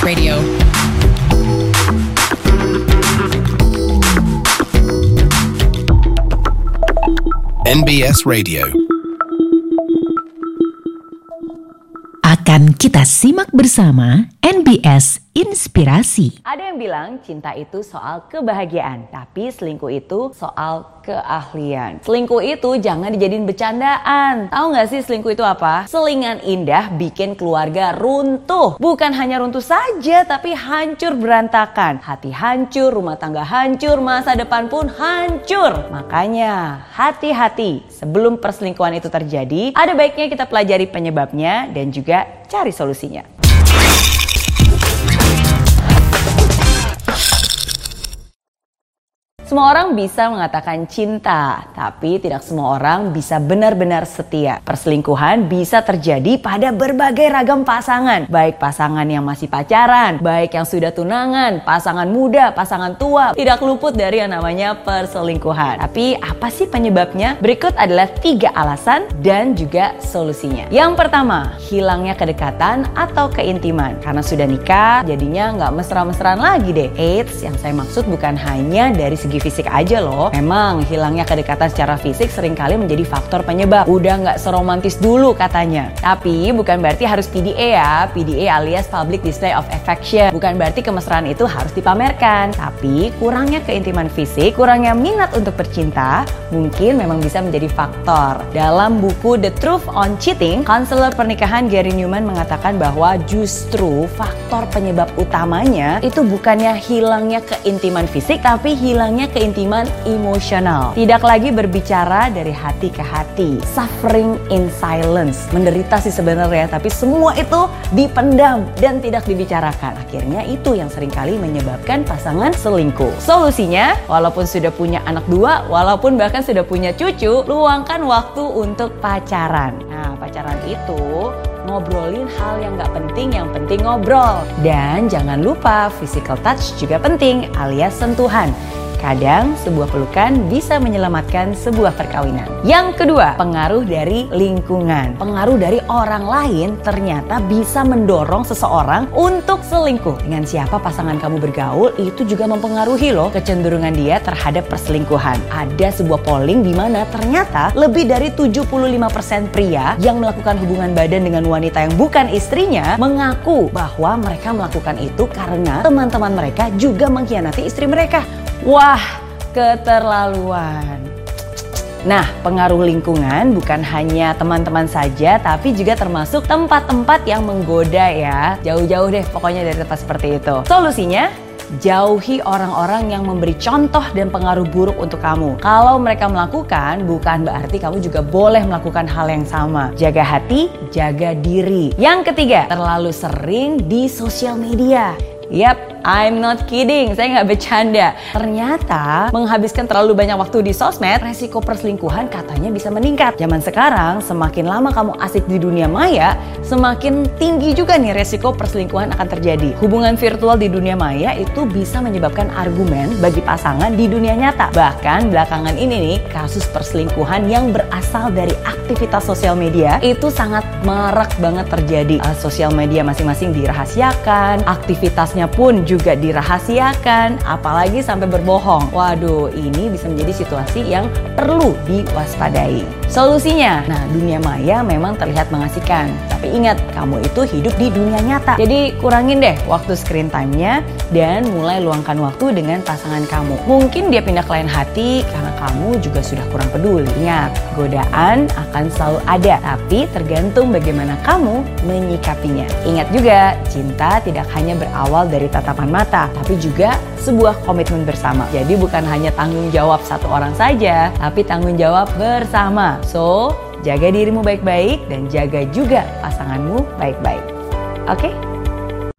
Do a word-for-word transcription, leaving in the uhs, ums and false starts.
Radio. N B S Radio. Akan kita simak bersama N B S Inspirasi. Ada yang bilang cinta itu soal kebahagiaan, tapi selingkuh itu soal keahlian. Selingkuh itu jangan dijadiin bercandaan. Tahu gak sih selingkuh itu apa? Selingan indah bikin keluarga runtuh. Bukan hanya runtuh saja, tapi hancur berantakan. Hati hancur, rumah tangga hancur, masa depan pun hancur. Makanya hati-hati sebelum perselingkuhan itu terjadi. Ada baiknya kita pelajari penyebabnya dan juga cari solusinya. Semua orang bisa mengatakan cinta, tapi tidak semua orang bisa benar-benar setia. Perselingkuhan bisa terjadi pada berbagai ragam pasangan. Baik pasangan yang masih pacaran, baik yang sudah tunangan, pasangan muda, pasangan tua. Tidak luput dari yang namanya perselingkuhan. Tapi apa sih penyebabnya? Berikut adalah tiga alasan dan juga solusinya. Yang pertama, hilangnya kedekatan atau keintiman. Karena sudah nikah, jadinya nggak mesra-mesraan lagi deh. Eits, yang saya maksud bukan hanya dari segi fisik aja loh. Memang hilangnya kedekatan secara fisik seringkali menjadi faktor penyebab. Udah nggak seromantis dulu katanya. Tapi bukan berarti harus P D A ya. P D A alias Public Display of Affection. Bukan berarti kemesraan itu harus dipamerkan. Tapi kurangnya keintiman fisik, kurangnya minat untuk bercinta, mungkin memang bisa menjadi faktor. Dalam buku The Truth on Cheating, konselor pernikahan Gary Newman mengatakan bahwa justru faktor penyebab utamanya itu bukannya hilangnya keintiman fisik, tapi hilangnya keintiman emosional. Tidak lagi berbicara dari hati ke hati. Suffering in silence. Menderita sih sebenarnya, tapi semua itu dipendam dan tidak dibicarakan. Akhirnya itu yang seringkali menyebabkan pasangan selingkuh. Solusinya, walaupun sudah punya anak dua, walaupun bahkan sudah punya cucu, luangkan waktu untuk pacaran. Nah, pacaran itu ngobrolin hal yang gak penting, yang penting ngobrol. Dan jangan lupa physical touch juga penting, alias sentuhan. Kadang sebuah pelukan bisa menyelamatkan sebuah perkawinan. Yang kedua, pengaruh dari lingkungan. Pengaruh dari orang lain ternyata bisa mendorong seseorang untuk selingkuh. Dengan siapa pasangan kamu bergaul, itu juga mempengaruhi loh kecenderungan dia terhadap perselingkuhan. Ada sebuah polling di mana ternyata lebih dari tujuh puluh lima persen pria yang melakukan hubungan badan dengan wanita yang bukan istrinya mengaku bahwa mereka melakukan itu karena teman-teman mereka juga mengkhianati istri mereka. Wah, keterlaluan. Nah, pengaruh lingkungan bukan hanya teman-teman saja, tapi juga termasuk tempat-tempat yang menggoda ya. Jauh-jauh deh pokoknya dari tempat seperti itu. Solusinya, jauhi orang-orang yang memberi contoh dan pengaruh buruk untuk kamu. Kalau mereka melakukan, bukan berarti kamu juga boleh melakukan hal yang sama. Jaga hati, jaga diri. Yang ketiga, terlalu sering di sosial media. Yap, I'm not kidding, saya nggak bercanda. Ternyata menghabiskan terlalu banyak waktu di sosmed, resiko perselingkuhan katanya bisa meningkat. Zaman sekarang, semakin lama kamu asik di dunia maya, semakin tinggi juga nih resiko perselingkuhan akan terjadi. Hubungan virtual di dunia maya itu bisa menyebabkan argumen bagi pasangan di dunia nyata. Bahkan belakangan ini nih, kasus perselingkuhan yang berasal dari aktivitas sosial media itu sangat marak banget terjadi. Uh, sosial media masing-masing dirahasiakan, aktivitas pun juga dirahasiakan, apalagi sampai berbohong. Waduh, ini bisa menjadi situasi yang perlu diwaspadai. Solusinya, nah dunia maya memang terlihat mengasihkan, tapi ingat, kamu itu hidup di dunia nyata. Jadi kurangin deh waktu screen time-nya dan mulai luangkan waktu dengan pasangan kamu. Mungkin dia pindah ke lain hati karena kamu juga sudah kurang peduli. Ingat, godaan akan selalu ada, tapi tergantung bagaimana kamu menyikapinya. Ingat juga, cinta tidak hanya berawal dari tatapan mata, tapi juga sebuah komitmen bersama. Jadi bukan hanya tanggung jawab satu orang saja, tapi tanggung jawab bersama. So, jaga dirimu baik-baik dan jaga juga pasanganmu baik-baik. Oke?